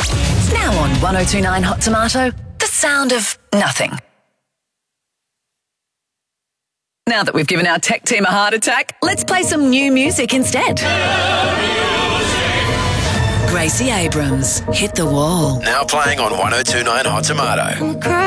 Now on 1029 Hot Tomato, the sound of nothing. Now that we've given our tech team a heart attack, let's play some new music instead. Gracie Abrams, Hit the Wall. Now playing on 1029 Hot Tomato.